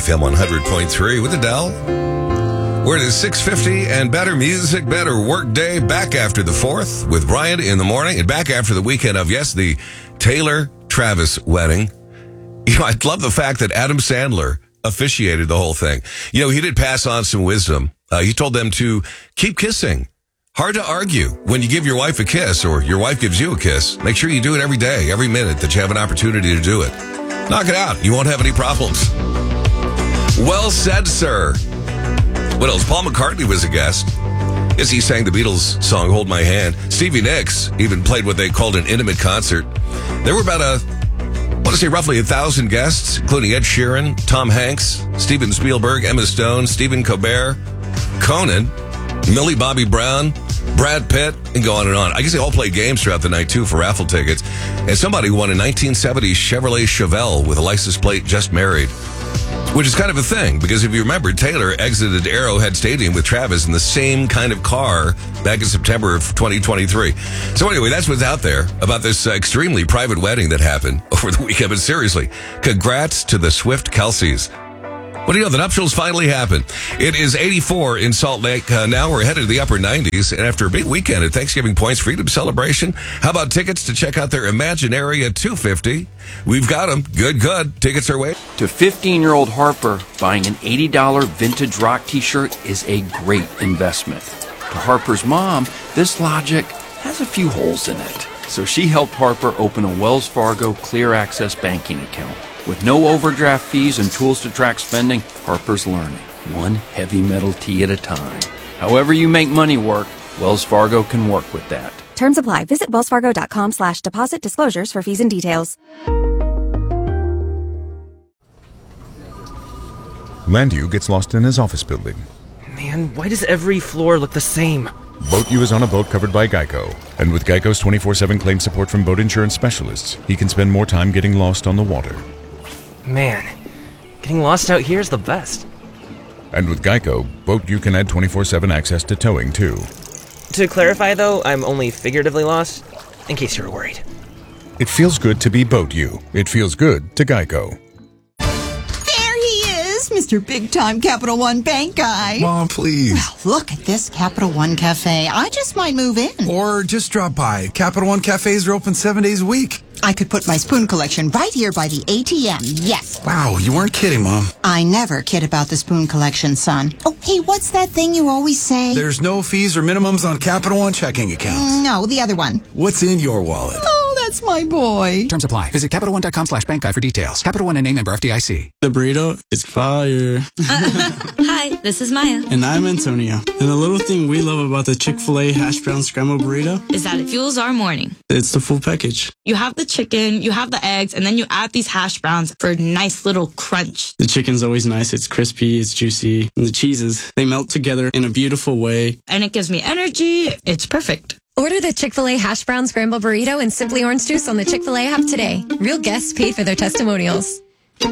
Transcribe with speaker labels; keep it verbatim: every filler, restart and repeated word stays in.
Speaker 1: F M one hundred point three with Adele. Where it is six fifty and better music, better work day. Back after the fourth with Brian in the morning and back after the weekend of, yes, the Taylor Travis wedding. You know, I love the fact that Adam Sandler officiated the whole thing. You know, he did pass on some wisdom. Uh, he told them to keep kissing. Hard to argue when you give your wife a kiss or your wife gives you a kiss. Make sure you do it every day, every minute that you have an opportunity to do it. Knock it out. You won't have any problems. Well said, sir. What else? Paul McCartney was a guest. Yes, he sang the Beatles song, Hold My Hand. Stevie Nicks even played what they called an intimate concert. There were about a, I want to say roughly a thousand guests, including Ed Sheeran, Tom Hanks, Steven Spielberg, Emma Stone, Stephen Colbert, Conan, Millie Bobby Brown, Brad Pitt, and go on and on. I guess they all played games throughout the night, too, for raffle tickets. And somebody won a nineteen seventy Chevrolet Chevelle with a license plate Just Married, which is kind of a thing, because if you remember, Taylor exited Arrowhead Stadium with Travis in the same kind of car back in September of twenty twenty-three. So anyway, that's what's out there about this uh, extremely private wedding that happened over the weekend. But seriously, congrats to the Swift Kelseys. What do you know? The nuptials finally happened. It is eighty-four in Salt Lake. Uh, now we're headed to the upper nineties. And after a big weekend at Thanksgiving Points Freedom Celebration, how about tickets to check out their Imaginaria two fifty? We've got them. Good, good. Tickets are waiting.
Speaker 2: To fifteen-year-old Harper, buying an eighty dollars vintage rock t-shirt is a great investment. To Harper's mom, this logic has a few holes in it. So she helped Harper open a Wells Fargo Clear Access banking account. With no overdraft fees and tools to track spending, Harper's learning, one heavy metal tea at a time. However you make money work, Wells Fargo can work with that.
Speaker 3: Terms apply. Visit wellsfargo.com slash deposit disclosures for fees and details.
Speaker 4: Landu gets lost in his office building.
Speaker 5: Man, why does every floor look the same?
Speaker 4: Boat U is on a boat covered by Geico. And with Geico's twenty-four seven claim support from boat insurance specialists, he can spend more time getting lost on the water.
Speaker 5: Man, getting lost out here is the best.
Speaker 4: And with Geico, Boat U can add twenty-four seven access to towing, too.
Speaker 5: To clarify, though, I'm only figuratively lost, in case you're worried.
Speaker 4: It feels good to be Boat U. It feels good to Geico.
Speaker 6: Mister Big Time Capital One Bank guy.
Speaker 7: Mom, please.
Speaker 6: Well, look at this Capital One Cafe. I just might move in.
Speaker 7: Or just drop by. Capital One Cafes are open seven days a week.
Speaker 6: I could put my spoon collection right here by the A T M. Yes.
Speaker 7: Wow, you weren't kidding, Mom.
Speaker 6: I never kid about the spoon collection, son. Oh, hey, what's that thing you always say?
Speaker 7: There's no fees or minimums on Capital One checking accounts.
Speaker 6: No, the other one.
Speaker 7: What's in your wallet?
Speaker 6: Oh, that's my boy.
Speaker 8: Terms apply. Visit CapitalOne.com slash bank guide for details. Capital One and name member F D I C.
Speaker 9: The burrito is fire.
Speaker 10: Hi, this is Maya.
Speaker 9: And I'm Antonio. And the little thing we love about the Chick-fil-A hash brown scrambled burrito
Speaker 10: is that it fuels our morning.
Speaker 9: It's the full package.
Speaker 10: You have the chicken, you have the eggs, and then you add these hash browns for a nice little crunch.
Speaker 9: The chicken's always nice. It's crispy, it's juicy. And the cheeses, they melt together in a beautiful way.
Speaker 10: And it gives me energy. It's perfect.
Speaker 11: Order the Chick-fil-A Hash Brown Scramble Burrito and Simply Orange Juice on the Chick-fil-A app today. Real guests paid for their testimonials.